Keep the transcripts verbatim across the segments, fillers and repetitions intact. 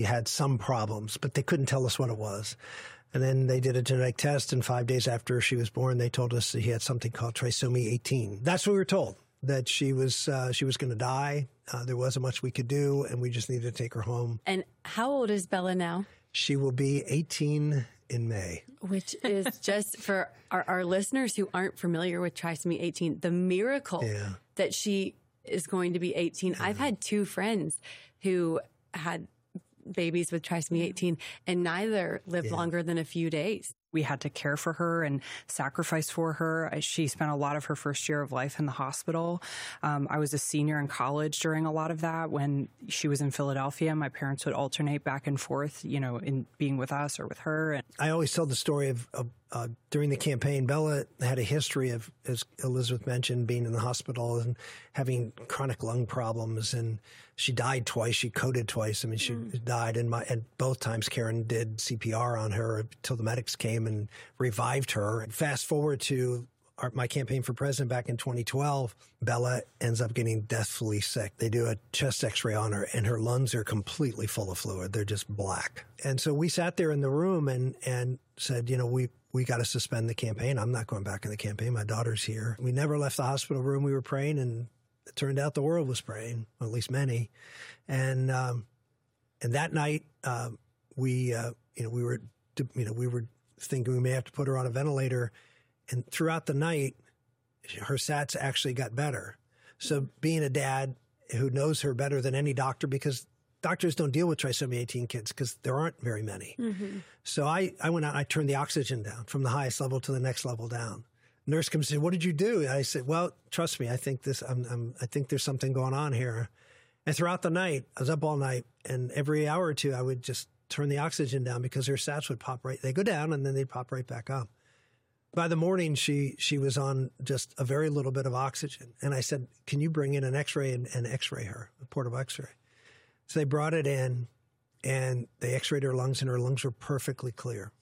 He had some problems, but they couldn't tell us what it was. And then they did a genetic test, and five days after she was born, they told us that he had something called trisomy eighteen. That's what we were told, that she was uh, she was going to die. Uh, there wasn't much we could do, and we just needed to take her home. And how old is Bella now? She will be eighteen in May. Which is just for our, our listeners who aren't familiar with trisomy eighteen, the miracle yeah. that she is going to be eighteen. Yeah. I've had two friends who had babies with trisomy eighteen, and neither lived yeah. longer than a few days. We had to care for her and sacrifice for her. She spent a lot of her first year of life in the hospital. Um, I was a senior in college during a lot of that. When she was in Philadelphia, my parents would alternate back and forth, you know, in being with us or with her. And I always tell the story of, of uh, during the campaign, Bella had a history of, as Elizabeth mentioned, being in the hospital and having chronic lung problems. And she died twice. She coded twice. I mean, she mm. died. And, my, and both times Karen did C P R on her until the medics came and revived her. And fast forward to our, my campaign for president back in twenty twelve, Bella ends up getting deathfully sick. They do a chest x-ray on her, and her lungs are completely full of fluid. They're just black. And so we sat there in the room and, and said, you know, we we got to suspend the campaign. I'm not going back in the campaign. My daughter's here. We never left the hospital room. We were praying, and it turned out the world was praying, or at least many. And um, and that night, uh, we uh, you know we were you know we were thinking we may have to put her on a ventilator. And throughout the night, her sats actually got better. So being a dad who knows her better than any doctor, because doctors don't deal with trisomy eighteen kids because there aren't very many. Mm-hmm. So I, I went out and I turned the oxygen down from the highest level to the next level down. Nurse comes and said, "What did you do?" And I said, "Well, trust me, I think this. I'm, I'm, I think there's something going on here." And throughout the night, I was up all night, and every hour or two, I would just turn the oxygen down because her sats would pop right. They go down and then they'd pop right back up. By the morning, she she was on just a very little bit of oxygen, and I said, "Can you bring in an X-ray and, and X-ray her, a portable X-ray?" So they brought it in, and they X-rayed her lungs, and her lungs were perfectly clear.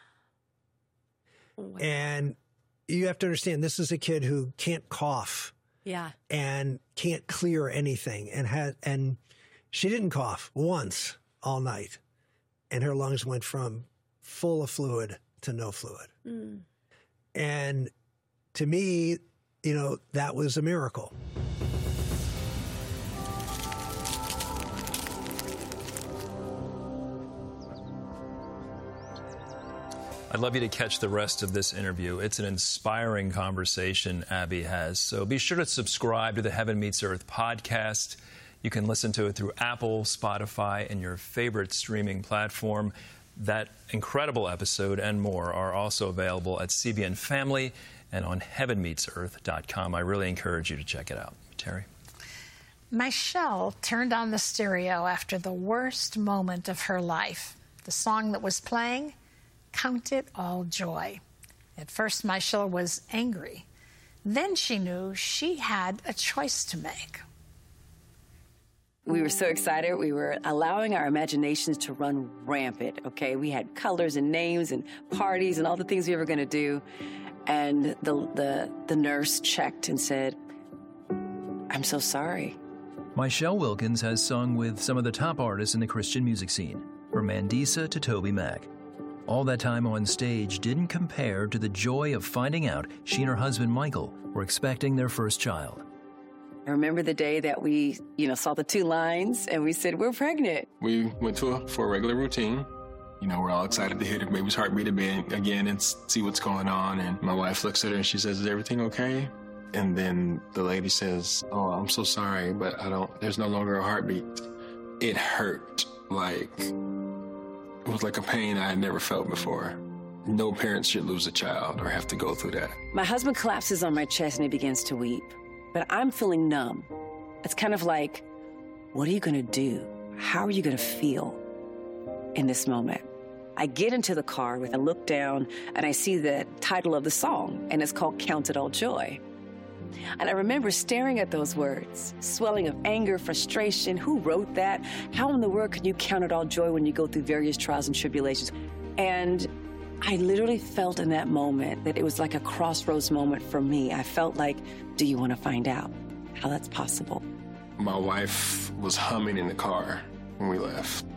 Oh, wow. And you have to understand, this is a kid who can't cough, yeah, and can't clear anything, and had and she didn't cough once all night, and her lungs went from full of fluid to no fluid. Mm. And to me, you know, that was a miracle. I'd love you to catch the rest of this interview. It's an inspiring conversation Abby has. So be sure to subscribe to the Heaven Meets Earth podcast. You can listen to it through Apple, Spotify, and your favorite streaming platform. That incredible episode and more are also available at C B N Family and on heaven meets earth dot com. I really encourage you to check it out. Terry? Michelle turned on the stereo after the worst moment of her life. The song that was playing, Count It All Joy. At first, Michelle was angry. Then she knew she had a choice to make. We were so excited. We were allowing our imaginations to run rampant, okay? We had colors and names and parties and all the things we were going to do. And the, the, the nurse checked and said, "I'm so sorry." Michelle Wilkins has sung with some of the top artists in the Christian music scene, from Mandisa to Toby Mac. All that time on stage didn't compare to the joy of finding out she and her husband, Michael, were expecting their first child. I remember the day that we, you know, saw the two lines and we said, "We're pregnant." We went to a, for a regular routine. You know, we're all excited to hear the baby's heartbeat again and see what's going on. And my wife looks at her and she says, "Is everything okay?" And then the lady says, "Oh, I'm so sorry, but I don't, there's no longer a heartbeat." It hurt like, it was like a pain I had never felt before. No parent should lose a child or have to go through that. My husband collapses on my chest and he begins to weep. But I'm feeling numb. It's kind of like, what are you going to do? How are you going to feel in this moment? I get into the car, with I look down, and I see the title of the song, and it's called Count It All Joy. And I remember staring at those words, swelling of anger, frustration. Who wrote that? How in the world can you count it all joy when you go through various trials and tribulations? And I literally felt in that moment that it was like a crossroads moment for me. I felt like, do you want to find out how that's possible? My wife was humming in the car when we left.